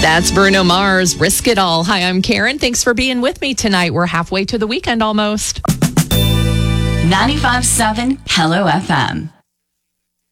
That's Bruno Mars, Risk It All. Hi, I'm Karen. Thanks for being with me tonight. We're halfway to the weekend almost. 95.7 Hello FM.